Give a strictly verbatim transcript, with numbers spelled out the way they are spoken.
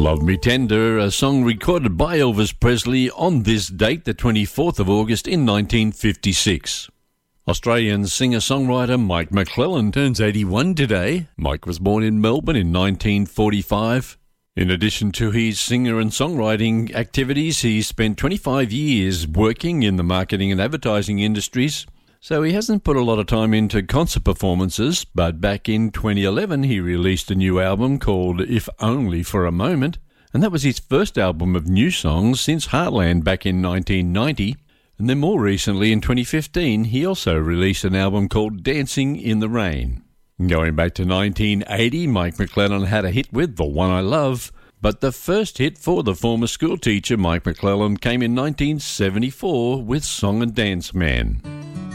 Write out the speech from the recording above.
Love Me Tender, a song recorded by Elvis Presley on this date, the twenty-fourth of August in nineteen fifty-six. Australian singer-songwriter Mike McClellan turns eighty-one today. Mike was born in Melbourne in nineteen forty-five. In addition to his singer and songwriting activities, he spent twenty-five years working in the marketing and advertising industries. So he hasn't put a lot of time into concert performances, but back in twenty eleven he released a new album called If Only for a Moment, and that was his first album of new songs since Heartland back in nineteen ninety. And then more recently in twenty fifteen he also released an album called Dancing in the Rain. Going back to nineteen eighty, Mike McClellan had a hit with The One I Love, but the first hit for the former school teacher Mike McClellan came in nineteen seventy-four with Song and Dance Man.